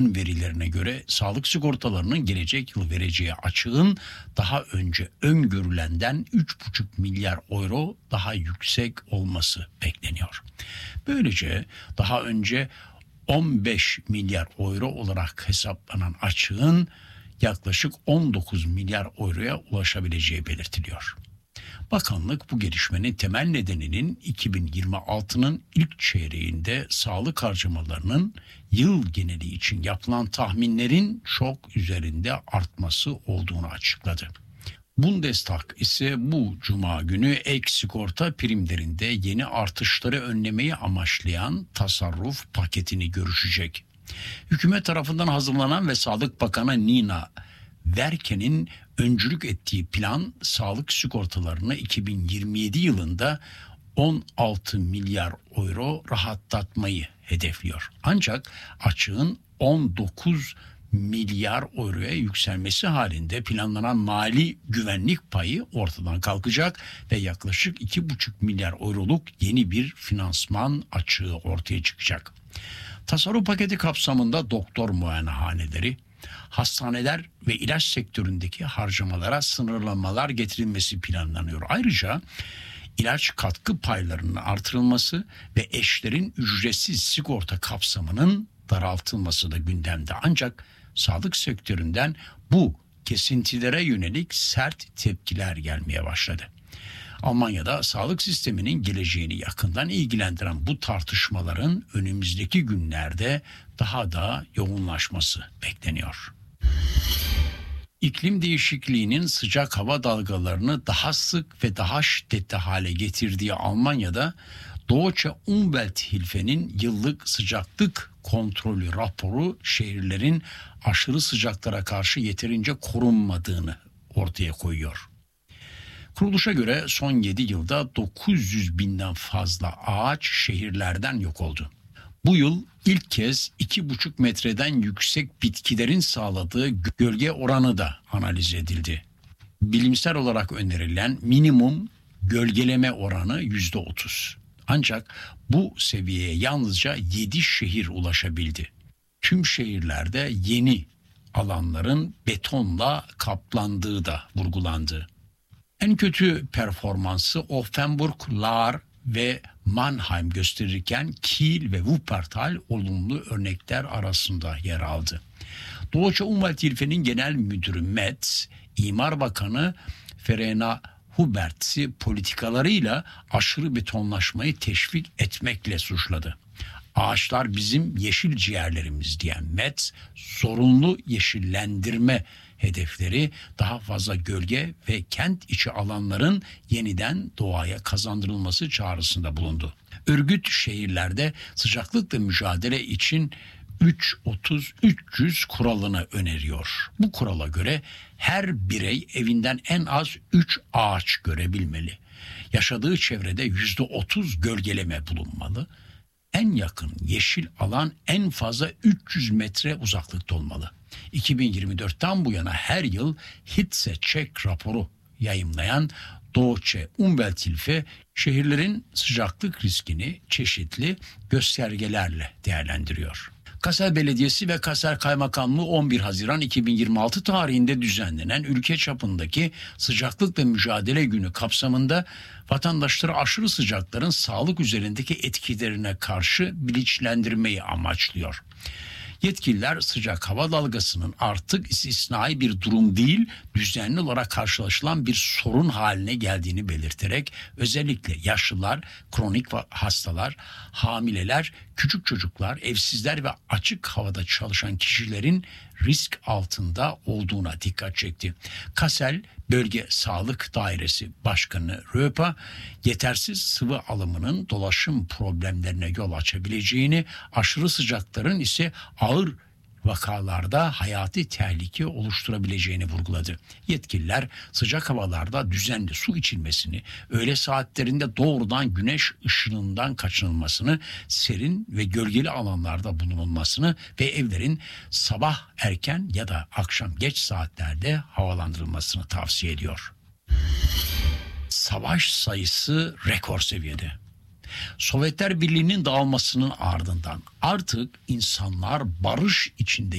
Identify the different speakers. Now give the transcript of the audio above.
Speaker 1: verilerine göre sağlık sigortalarının gelecek yıl vereceği açığın daha önce öngörülenden 3,5 milyar euro daha yüksek olması bekleniyor. Böylece daha önce 15 milyar euro olarak hesaplanan açığın yaklaşık 19 milyar euroya ulaşabileceği belirtiliyor. Bakanlık bu gelişmenin temel nedeninin 2026'nın ilk çeyreğinde sağlık harcamalarının yıl geneli için yapılan tahminlerin çok üzerinde artması olduğunu açıkladı. Bundestag ise bu cuma günü ek sigorta primlerinde yeni artışları önlemeyi amaçlayan tasarruf paketini görüşecek. Hükümet tarafından hazırlanan ve Sağlık Bakanı Nina Werke'nin öncülük ettiği plan sağlık sigortalarını 2027 yılında 16 milyar euro rahatlatmayı hedefliyor. Ancak açığın 19 milyar euroya yükselmesi halinde planlanan mali güvenlik payı ortadan kalkacak ve yaklaşık 2,5 milyar euroluk yeni bir finansman açığı ortaya çıkacak. Tasarruf paketi kapsamında doktor muayenehaneleri, hastaneler ve ilaç sektöründeki harcamalara sınırlamalar getirilmesi planlanıyor. Ayrıca ilaç katkı paylarının artırılması ve eşlerin ücretsiz sigorta kapsamının daraltılması da gündemde. Ancak sağlık sektöründen bu kesintilere yönelik sert tepkiler gelmeye başladı. Almanya'da sağlık sisteminin geleceğini yakından ilgilendiren bu tartışmaların önümüzdeki günlerde daha da yoğunlaşması bekleniyor. İklim değişikliğinin sıcak hava dalgalarını daha sık ve daha şiddetli hale getirdiği Almanya'da Deutsche Umwelthilfe'nin yıllık sıcaklık kontrolü raporu şehirlerin aşırı sıcaklara karşı yeterince korunmadığını ortaya koyuyor. Kuruluşa göre son 7 yılda 900 binden fazla ağaç şehirlerden yok oldu. Bu yıl ilk kez 2,5 metreden yüksek bitkilerin sağladığı gölge oranı da analiz edildi. Bilimsel olarak önerilen minimum gölgeleme oranı %30. Ancak bu seviyeye yalnızca 7 şehir ulaşabildi. Tüm şehirlerde yeni alanların betonla kaplandığı da vurgulandı. En kötü performansı Offenburg, Lahr ve Mannheim gösterirken Kiel ve Wuppertal olumlu örnekler arasında yer aldı. Deutsche Umwelthilfe'nin genel müdürü Metz, İmar Bakanı Verena Hubert'i politikalarıyla aşırı betonlaşmayı teşvik etmekle suçladı. Ağaçlar bizim yeşil ciğerlerimiz diyen Metz, zorunlu yeşillendirme hedefleri daha fazla gölge ve kent içi alanların yeniden doğaya kazandırılması çağrısında bulundu. Örgüt şehirlerde sıcaklıkla mücadele için 3-30-300 kuralını öneriyor. Bu kurala göre her birey evinden en az 3 ağaç görebilmeli. Yaşadığı çevrede %30 gölgeleme bulunmalı. En yakın yeşil alan en fazla 300 metre uzaklıkta olmalı. 2024'ten bu yana her yıl Hitzecheck raporu yayımlayan Deutsche Umwelthilfe şehirlerin sıcaklık riskini çeşitli göstergelerle değerlendiriyor. Kassel Belediyesi ve Kassel Kaymakamlığı 11 Haziran 2026 tarihinde düzenlenen ülke çapındaki sıcaklıkla mücadele günü kapsamında vatandaşları aşırı sıcakların sağlık üzerindeki etkilerine karşı bilinçlendirmeyi amaçlıyor. Yetkililer sıcak hava dalgasının artık istisnai bir durum değil, düzenli olarak karşılaşılan bir sorun haline geldiğini belirterek özellikle yaşlılar, kronik hastalar, hamileler, küçük çocuklar, evsizler ve açık havada çalışan kişilerin risk altında olduğuna dikkat çekti. Kassel Bölge Sağlık Dairesi Başkanı Röpa, yetersiz sıvı alımının dolaşım problemlerine yol açabileceğini, aşırı sıcakların ise ağır vakalarda hayati tehlike oluşturabileceğini vurguladı. Yetkililer sıcak havalarda düzenli su içilmesini, öğle saatlerinde doğrudan güneş ışınından kaçınılmasını, serin ve gölgeli alanlarda bulunulmasını ve evlerin sabah erken ya da akşam geç saatlerde havalandırılmasını tavsiye ediyor. Savaş sayısı rekor seviyede. Sovyetler Birliği'nin dağılmasının ardından artık insanlar barış içinde